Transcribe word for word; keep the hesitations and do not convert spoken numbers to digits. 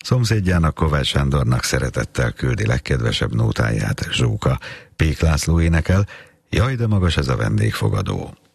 Szomszédjának, Kovács Sándornak szeretettel küldi legkedvesebb nótáját Zsóka. Pék László énekel, jaj de magas ez a vendégfogadó.